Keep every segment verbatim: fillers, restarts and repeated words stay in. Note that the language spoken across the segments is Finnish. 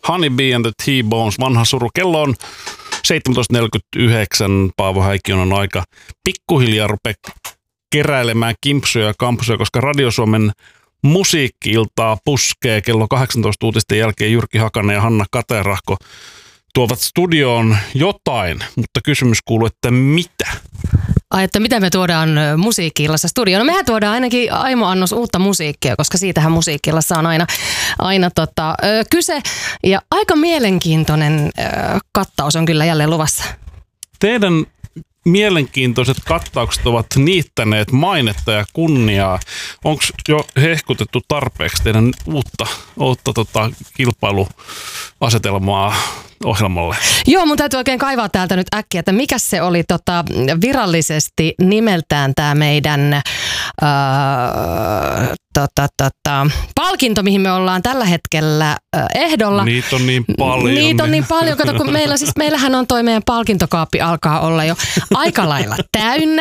Honeybee and the T-Bones, vanha suru. Kello on seitsemäntoista neljäkymmentäyhdeksän, Paavo Häikkiön on aika pikkuhiljaa rupea keräilemään kimpsuja ja kampsuja, koska Radio Suomen musiikki-iltaa puskee kello kahdeksantoista uutisten jälkeen. Jyrki Hakanen ja Hanna Katerahko tuovat studioon jotain, mutta kysymys kuuluu, että mitä? Ai, että mitä me tuodaan musiikki-illassa studioon? No mehän tuodaan ainakin aimo annos uutta musiikkia, koska siitähän musiikki-illassa on aina, aina tota, ö, kyse. Ja aika mielenkiintoinen ö, kattaus on kyllä jälleen luvassa. Teidän mielenkiintoiset kattaukset ovat niittäneet mainetta ja kunniaa. Onko jo hehkutettu tarpeeksi teidän uutta, uutta tota, kilpailuasetelmaa ohjelmalle? Joo, mun täytyy oikein kaivaa täältä nyt äkkiä, että mikä se oli tota, virallisesti nimeltään tämä meidän öö, tota, tota, palkinto, mihin me ollaan tällä hetkellä öö, ehdolla. Niitä on niin paljon. Niitä on niin paljon, kato, kun meillä, siis, meillähän on toi meidän palkintokaappi alkaa olla jo aika lailla täynnä.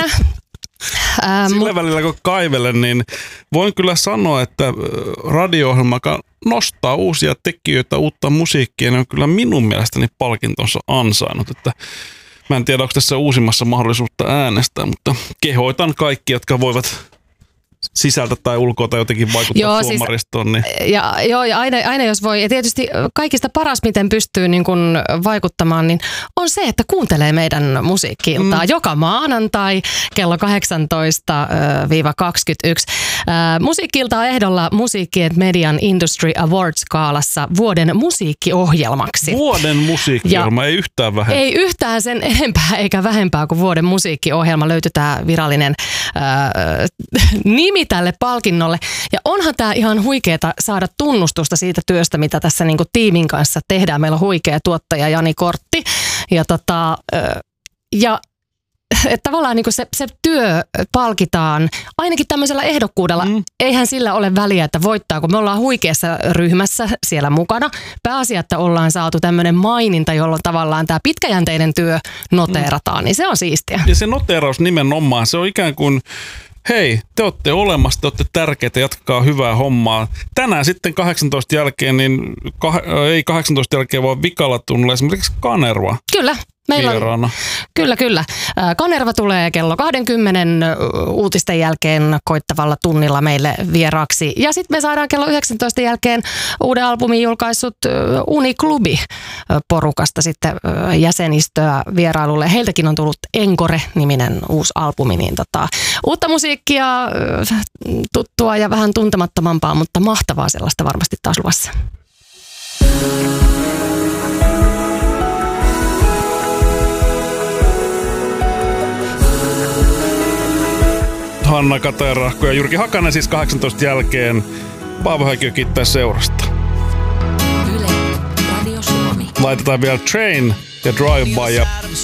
Ähm, Sillä välillä kun kaivelen, niin voin kyllä sanoa, että radio-ohjelma nostaa uusia tekijöitä, uutta musiikkia, ne on kyllä minun mielestäni palkintonsa ansainnut. Että mä en tiedä, onko tässä uusimmassa mahdollisuutta äänestää, mutta kehoitan kaikki, jotka voivat sisältä tai ulkoa tai jotenkin vaikuttaa joo, tuomaristoon. Niin. Siis, ja, joo, ja aina, aina jos voi, ja tietysti kaikista paras, miten pystyy niin kun vaikuttamaan, niin on se, että kuuntelee meidän musiikki-iltaa mm. joka maanantai kello kahdeksantoista kaksikymmentäyksi. Musiikki-ilta on ehdolla Musiikki and Median Industry Awards-skaalassa vuoden musiikkiohjelmaksi. Vuoden musiikkiohjelma, ja ei yhtään vähempää. Ei yhtään sen enempää eikä vähempää kuin vuoden musiikkiohjelma. Löytyy tämä virallinen ää, nimi tälle palkinnolle. Ja onhan tämä ihan huikeeta saada tunnustusta siitä työstä, mitä tässä niinku tiimin kanssa tehdään. Meillä on huikea tuottaja Jani Kortti. Ja, tota, ja että tavallaan niinku se, se työ palkitaan ainakin tämmöisellä ehdokkuudella. Mm. Eihän sillä ole väliä, että voittaa, kun me ollaan huikeassa ryhmässä siellä mukana. Pääasia, että ollaan saatu tämmöinen maininta, jolloin tavallaan tämä pitkäjänteinen työ noteerataan, mm. niin se on siistiä. Ja se noteeraus nimenomaan, se on ikään kuin hei, te olette olemassa, te olette tärkeitä, jatkakaa hyvää hommaa. Tänään sitten kahdeksantoista jälkeen, niin kah- ei kahdeksantoista jälkeen, vaan vikalla tunnilla esimerkiksi Kanerva. Kyllä. Meillä on, kyllä, kyllä. Kanerva tulee kello kaksikymmentä uutisten jälkeen koittavalla tunnilla meille vieraaksi. Ja sitten me saadaan kello yhdeksäntoista jälkeen uuden albumin julkaissut Uniklubi porukasta sitten jäsenistöä vierailulle. Heiltäkin on tullut Encore-niminen uusi albumi. Niin tota, uutta musiikkia, tuttua ja vähän tuntemattomampaa, mutta mahtavaa sellaista varmasti taas luvassa. Hanna Katerahko ja Jyrki Hakanen siis kahdeksantoista jälkeen. Paavo Häikkiö kiittää seurasta. Yle, Radio Suomi. Laitetaan vielä Train ja Drive By ja